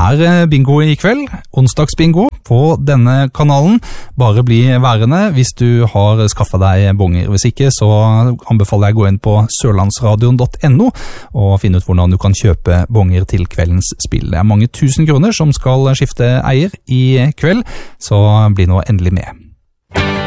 bingo I kveld, onsdagsbingo på denne kanalen. Bare bli værende hvis du har skaffet deg bonger. Hvis ikke, så anbefaler jeg å gå inn på sørlandsradion.no og finne ut hvordan du kan kjøpe bonger til kveldens spill. Det mange 1000 kroner som skal skifte eier I kveld, så bli nå endelig med.